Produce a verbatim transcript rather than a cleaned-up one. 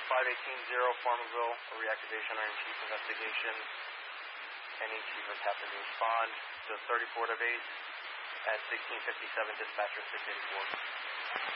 five eighteen zero, Farmerville, a reactivation Iron Chief investigation. Any chief or captain to respond to thirty-four of eight at sixteen fifty-seven, dispatcher six eighty-four.